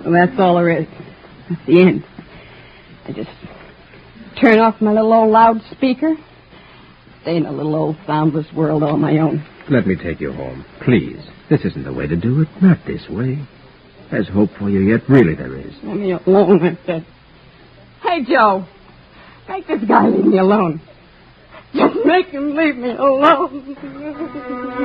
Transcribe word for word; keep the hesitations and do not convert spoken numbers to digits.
Well, that's all there is. That's the end. I just turn off my little old loudspeaker, stay in a little old soundless world all my own. Let me take you home, please. This isn't the way to do it. Not this way. There's hope for you yet. Really, there is. Leave me alone, I said. Hey, Joe. Make this guy leave me alone. Just make him leave me alone.